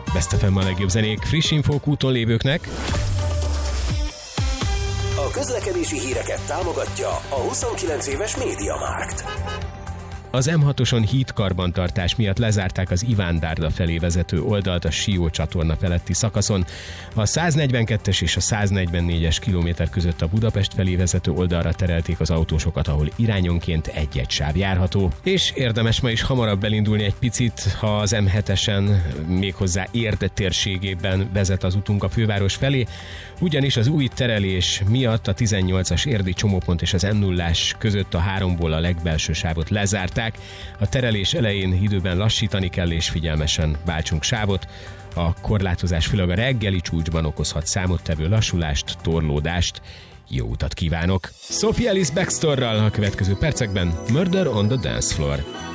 Best FM a legjobb zenék friss infók úton lévőknek. A közlekedési híreket támogatja a 29 éves MediaMarkt. Az M6-oson hídkarbantartás miatt lezárták az Iván-Dárda felé vezető oldalt a Sió csatorna feletti szakaszon. A 142-es és a 144-es kilométer között a Budapest felé vezető oldalra terelték az autósokat, ahol irányonként egy-egy sáv járható. És érdemes ma is hamarabb elindulni egy picit, ha az M7-esen méghozzá Érd térségében vezet az utunk a főváros felé, ugyanis az új terelés miatt a 18-as érdi csomópont és az M0-ás között a 3-ból a legbelső sávot lezárták. A terelés elején időben lassítani kell és figyelmesen váltsunk sávot. A korlátozás főleg a reggeli csúcsban okozhat számottevő lassulást, torlódást. Jó utat kívánok! Sophie Ellis-Bextorral a következő percekben Murder on the Dance Floor.